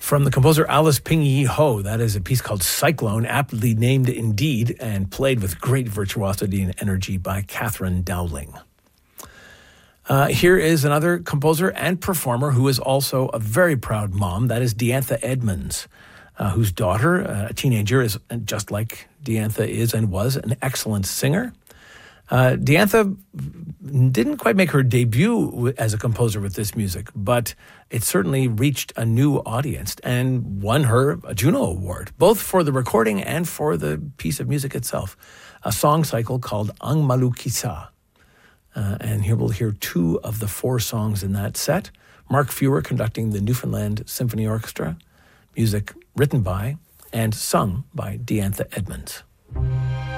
From the composer Alice Ping Yi Ho, that is a piece called Cyclone, aptly named indeed, and played with great virtuosity and energy by Catherine Dowling. Here is another composer and performer who is also a very proud mom. That is Diantha Edmonds, whose daughter, a teenager, is just like Diantha is and was an excellent singer. Diantha didn't quite make her debut as a composer with this music, but it certainly reached a new audience and won her a Juno Award, both for the recording and for the piece of music itself, a song cycle called Ang Malu Kisa. And here we'll hear 2 of the 4 songs in that set. Mark Fewer conducting the Newfoundland Symphony Orchestra, music written by and sung by Diantha Edmonds.